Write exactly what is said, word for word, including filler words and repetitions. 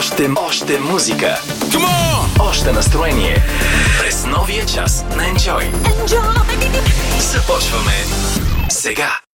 Още, още музика. Още настроение. През новия час на Enjoy. Enjoy! Започваме сега.